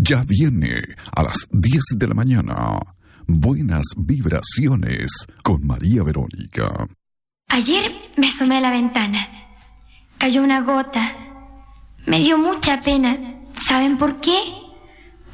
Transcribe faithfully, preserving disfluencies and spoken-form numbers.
Ya viene a las diez de la mañana. Buenas vibraciones con María Verónica. Ayer me asomé a la ventana. Cayó una gota. Me dio mucha pena. ¿Saben por qué?